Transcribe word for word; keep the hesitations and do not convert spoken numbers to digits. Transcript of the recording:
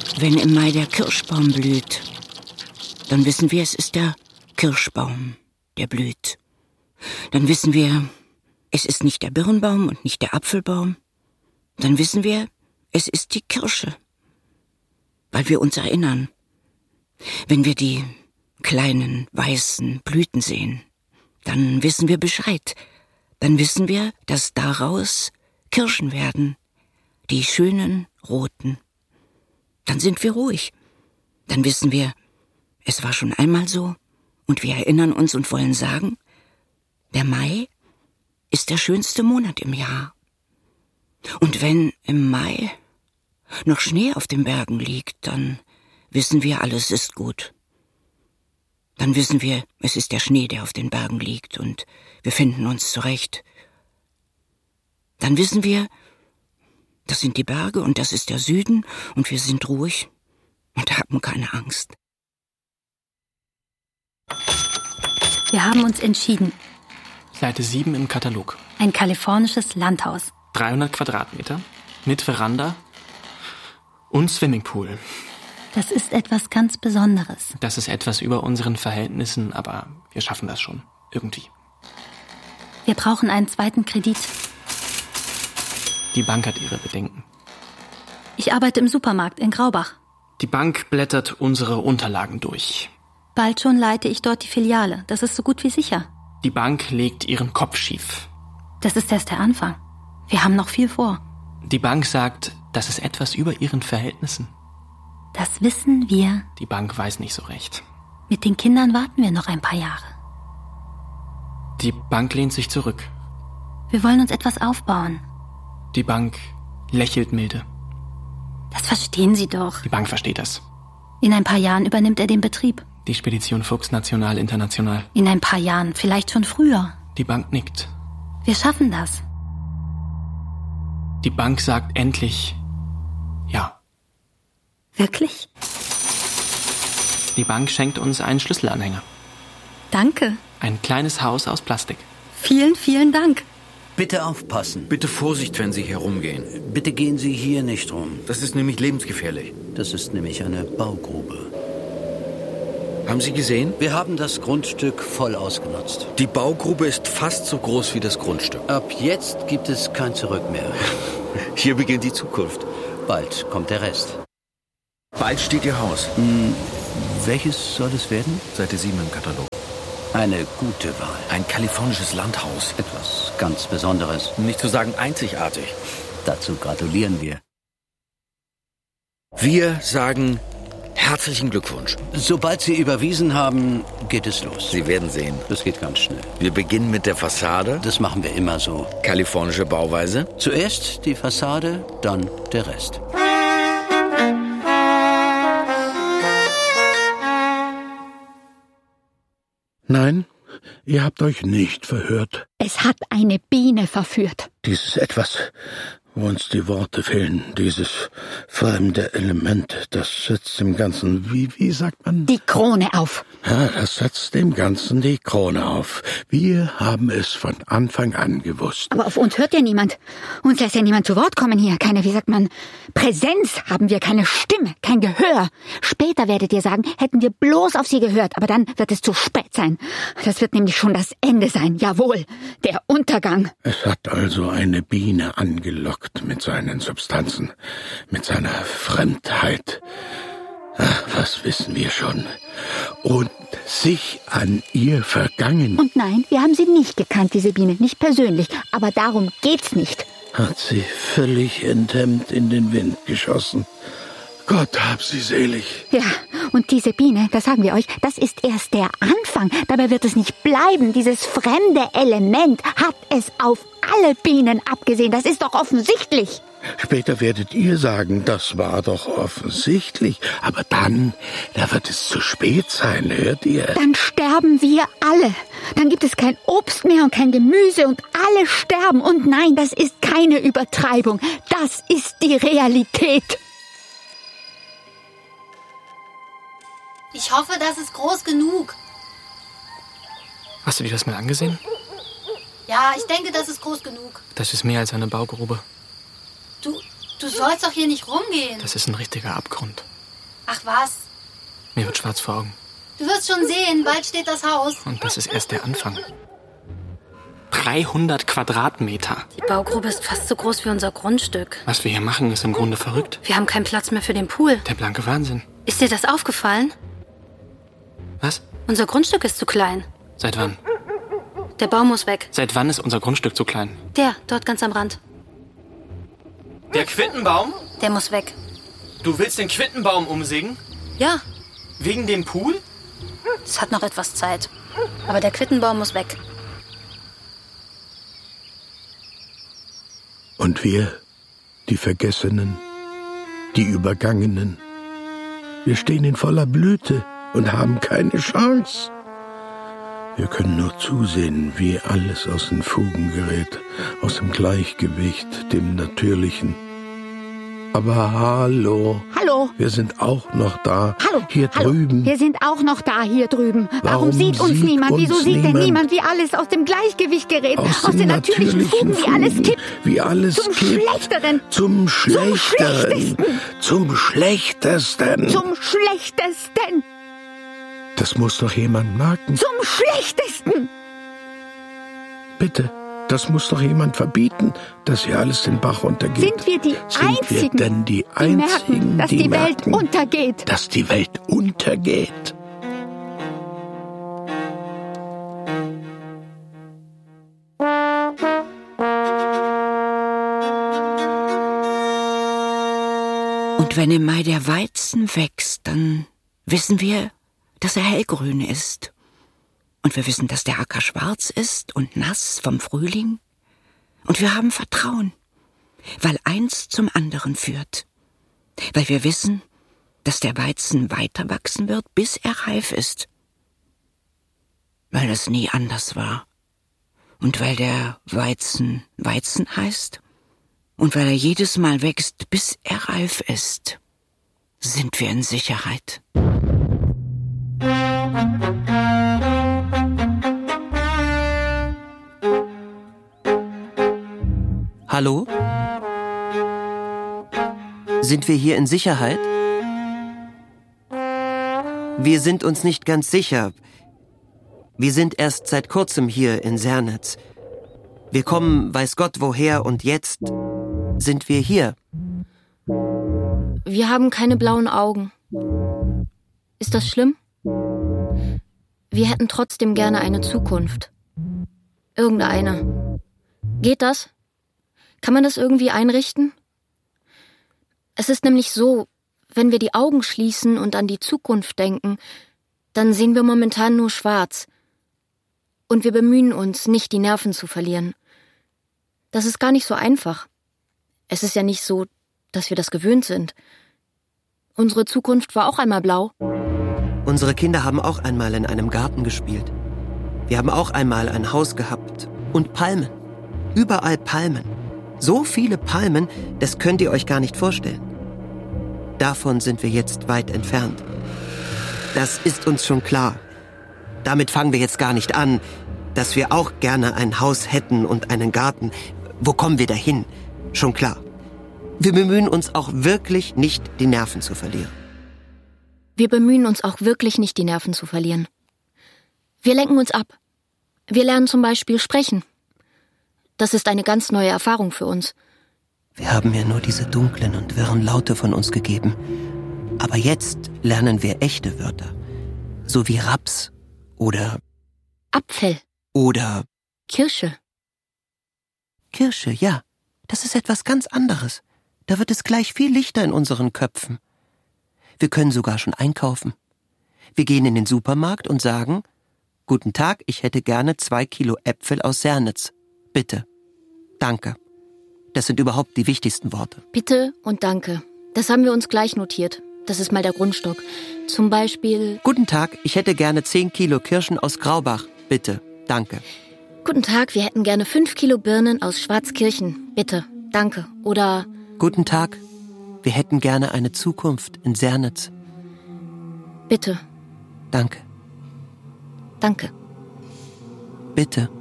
Wenn im Mai der Kirschbaum blüht, dann wissen wir, es ist der Kirschbaum, der blüht. Dann wissen wir, es ist nicht der Birnbaum und nicht der Apfelbaum. Dann wissen wir, es ist die Kirsche, weil wir uns erinnern, wenn wir die kleinen weißen Blüten sehen, dann wissen wir Bescheid. Dann wissen wir, dass daraus Kirschen werden, die schönen roten. Dann sind wir ruhig. Dann wissen wir, es war schon einmal so und wir erinnern uns und wollen sagen, der Mai ist der schönste Monat im Jahr. Und wenn im Mai noch Schnee auf den Bergen liegt, dann wissen wir, alles ist gut. Dann wissen wir, es ist der Schnee, der auf den Bergen liegt und wir finden uns zurecht. Dann wissen wir, das sind die Berge und das ist der Süden und wir sind ruhig und haben keine Angst. Wir haben uns entschieden. Seite sieben im Katalog. Ein kalifornisches Landhaus. dreihundert Quadratmeter, mit Veranda und Swimmingpool. Das ist etwas ganz Besonderes. Das ist etwas über unseren Verhältnissen, aber wir schaffen das schon. Irgendwie. Wir brauchen einen zweiten Kredit. Die Bank hat ihre Bedenken. Ich arbeite im Supermarkt in Graubach. Die Bank blättert unsere Unterlagen durch. Bald schon leite ich dort die Filiale. Das ist so gut wie sicher. Die Bank legt ihren Kopf schief. Das ist erst der Anfang. Wir haben noch viel vor. Die Bank sagt, das ist etwas über ihren Verhältnissen. Das wissen wir. Die Bank weiß nicht so recht. Mit den Kindern warten wir noch ein paar Jahre. Die Bank lehnt sich zurück. Wir wollen uns etwas aufbauen. Die Bank lächelt milde. Das verstehen Sie doch. Die Bank versteht das. In ein paar Jahren übernimmt er den Betrieb. Die Spedition Fuchs National International. In ein paar Jahren, vielleicht schon früher. Die Bank nickt. Wir schaffen das. Die Bank sagt endlich ja. Wirklich? Die Bank schenkt uns einen Schlüsselanhänger. Danke. Ein kleines Haus aus Plastik. Vielen, vielen Dank. Bitte aufpassen. Bitte Vorsicht, wenn Sie herumgehen. Bitte gehen Sie hier nicht rum. Das ist nämlich lebensgefährlich. Das ist nämlich eine Baugrube. Haben Sie gesehen? Wir haben das Grundstück voll ausgenutzt. Die Baugrube ist fast so groß wie das Grundstück. Ab jetzt gibt es kein Zurück mehr. Hier beginnt die Zukunft. Bald kommt der Rest. Bald steht Ihr Haus. Hm, welches soll es werden? Seite sieben im Katalog. Eine gute Wahl. Ein kalifornisches Landhaus. Etwas ganz Besonderes. Um nicht zu sagen einzigartig. Dazu gratulieren wir. Wir sagen herzlichen Glückwunsch. Sobald Sie überwiesen haben, geht es los. Sie werden sehen. Das geht ganz schnell. Wir beginnen mit der Fassade. Das machen wir immer so. Kalifornische Bauweise. Zuerst die Fassade, dann der Rest. Nein, ihr habt euch nicht verhört. Es hat eine Biene verführt. Dieses Etwas, wo uns die Worte fehlen, dieses fremde Element, das setzt dem Ganzen, wie, wie sagt man? Die Krone auf. Ja, das setzt dem Ganzen die Krone auf. Wir haben es von Anfang an gewusst. Aber auf uns hört ja niemand. Uns lässt ja niemand zu Wort kommen hier. Keine, wie sagt man, Präsenz haben wir, keine Stimme, kein Gehör. Später werdet ihr sagen, hätten wir bloß auf sie gehört, aber dann wird es zu spät sein. Das wird nämlich schon das Ende sein, jawohl, der Untergang. Es hat also eine Biene angelockt mit seinen Substanzen, mit seiner Fremdheit. Ach, was wissen wir schon? Und sich an ihr vergangen. Und nein, wir haben sie nicht gekannt, diese Biene, nicht persönlich. Aber darum geht's nicht. Hat sie völlig enthemmt in den Wind geschossen. Gott hab sie selig. Ja, und diese Biene, das sagen wir euch, das ist erst der Anfang. Dabei wird es nicht bleiben. Dieses fremde Element hat es auf alle Bienen abgesehen. Das ist doch offensichtlich. Später werdet ihr sagen, das war doch offensichtlich. Aber dann, da wird es zu spät sein, hört ihr? Dann sterben wir alle. Dann gibt es kein Obst mehr und kein Gemüse und alle sterben. Und nein, das ist keine Übertreibung. Das ist die Realität. Ich hoffe, das ist groß genug. Hast du dir das mal angesehen? Ja, ich denke, das ist groß genug. Das ist mehr als eine Baugrube. Du, du sollst doch hier nicht rumgehen. Das ist ein richtiger Abgrund. Ach was. Mir wird schwarz vor Augen. Du wirst schon sehen, bald steht das Haus. Und das ist erst der Anfang. dreihundert Quadratmeter. Die Baugrube ist fast so groß wie unser Grundstück. Was wir hier machen, ist im Grunde verrückt. Wir haben keinen Platz mehr für den Pool. Der blanke Wahnsinn. Ist dir das aufgefallen? Was? Unser Grundstück ist zu klein. Seit wann? Der Baum muss weg. Seit wann ist unser Grundstück zu klein? Der, dort ganz am Rand. Der Quittenbaum? Der muss weg. Du willst den Quittenbaum umsägen? Ja, Wegen dem Pool? es hat noch etwas Zeit. Aber der Quittenbaum muss weg. Und wir, die Vergessenen, die Übergangenen, wir stehen in voller Blüte und haben keine Chance. Wir können nur zusehen, wie alles aus den Fugen gerät, aus dem Gleichgewicht, dem Natürlichen. Aber hallo. Hallo. Wir sind auch noch da. Hallo. Hier Hallo. drüben. Wir sind auch noch da, hier drüben. Warum, Warum sieht uns sieht niemand? uns Wieso sieht denn niemand? niemand, wie alles aus dem Gleichgewicht gerät? Aus, Aus den den natürlichen Fugen, wie alles kippt. Wie alles Zum kippt. Schlechteren. Zum Schlechteren. Schlechtesten. Zum Schlechtesten. Zum Schlechtesten. Das muss doch jemand merken. Zum Schlechtesten. Bitte, das muss doch jemand verbieten, dass hier alles den Bach runtergeht. Sind wir die Sind Einzigen, wir denn die die Einzigen, merken, dass die, die merken, Welt untergeht? dass die Welt untergeht? Und wenn im Mai der Weizen wächst, dann wissen wir, dass er hellgrün ist. Und wir wissen, dass der Acker schwarz ist und nass vom Frühling. Und wir haben Vertrauen, weil eins zum anderen führt. Weil wir wissen, dass der Weizen weiter wachsen wird, bis er reif ist. Weil das nie anders war. Und weil der Weizen Weizen heißt. Und weil er jedes Mal wächst, bis er reif ist, sind wir in Sicherheit. Hallo? Sind wir hier in Sicherheit? Wir sind uns nicht ganz sicher. Wir sind erst seit kurzem hier in Sernitz. Wir kommen, weiß Gott woher, und jetzt sind wir hier. Wir haben keine blauen Augen. Ist das schlimm? Wir hätten trotzdem gerne eine Zukunft. Irgendeine. Geht das? Kann man das irgendwie einrichten? Es ist nämlich so, wenn wir die Augen schließen und an die Zukunft denken, dann sehen wir momentan nur schwarz. Und wir bemühen uns, nicht die Nerven zu verlieren. Das ist gar nicht so einfach. Es ist ja nicht so, dass wir das gewöhnt sind. Unsere Zukunft war auch einmal blau. Unsere Kinder haben auch einmal in einem Garten gespielt. Wir haben auch einmal ein Haus gehabt. Und Palmen. Überall Palmen. So viele Palmen, das könnt ihr euch gar nicht vorstellen. Davon sind wir jetzt weit entfernt. Das ist uns schon klar. Damit fangen wir jetzt gar nicht an, dass wir auch gerne ein Haus hätten und einen Garten. Wo kommen wir dahin? Schon klar. Wir bemühen uns auch wirklich nicht, die Nerven zu verlieren. Wir bemühen uns auch wirklich nicht, die Nerven zu verlieren. Wir lenken uns ab. Wir lernen zum Beispiel sprechen. Das ist eine ganz neue Erfahrung für uns. Wir haben ja nur diese dunklen und wirren Laute von uns gegeben. Aber jetzt lernen wir echte Wörter. So wie Raps oder Apfel. Oder Kirsche. Kirsche, ja. Das ist etwas ganz anderes. Da wird es gleich viel lichter in unseren Köpfen. Wir können sogar schon einkaufen. Wir gehen in den Supermarkt und sagen, guten Tag, ich hätte gerne zwei Kilo Äpfel aus Sernitz. Bitte. Danke. Das sind überhaupt die wichtigsten Worte. Bitte und danke. Das haben wir uns gleich notiert. Das ist mal der Grundstock. Zum Beispiel... Guten Tag, ich hätte gerne zehn Kilo Kirschen aus Graubach. Bitte. Danke. Guten Tag, wir hätten gerne fünf Kilo Birnen aus Schwarzkirchen. Bitte. Danke. Oder... Guten Tag, wir hätten gerne eine Zukunft in Sernitz. Bitte. Danke. Danke. Bitte.